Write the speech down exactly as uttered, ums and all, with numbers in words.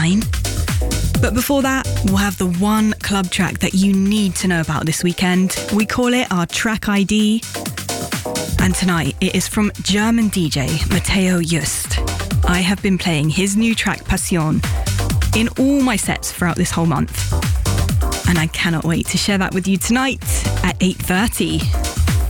fine. But before that, we'll have the one club track that you need to know about this weekend. We call it our Track I D. And tonight, it is from German D J Matteo Just. I have been playing his new track Passion in all my sets throughout this whole month. And I cannot wait to share that with you tonight at eight thirty.